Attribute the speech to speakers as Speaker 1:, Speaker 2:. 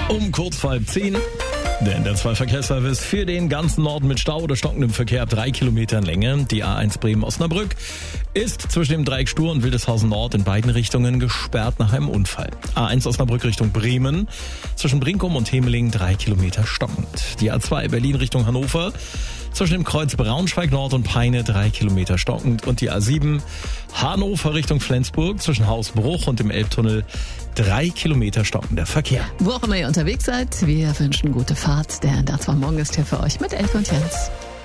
Speaker 1: Um kurz vor 9:30. Der NDR2-Verkehrsservice für den ganzen Norden mit Stau oder stockendem Verkehr ab 3 Kilometern Länge. Die A1 Bremen-Osnabrück ist zwischen dem Dreieck Stur und Wildeshausen Nord in beiden Richtungen gesperrt nach einem Unfall. A1 Osnabrück Richtung Bremen, zwischen Brinkum und Hemeling 3 Kilometer stockend. Die A2 Berlin Richtung Hannover, zwischen dem Kreuz Braunschweig Nord und Peine 3 Kilometer stockend. Und die A7 Hannover Richtung Flensburg, zwischen Hausbruch und dem Elbtunnel 3 Kilometer stockender Verkehr.
Speaker 2: Wo auch immer ihr unterwegs seid, wir wünschen gute Fahrt. Der NDR2 Morgen ist hier für euch mit Elke und Jens.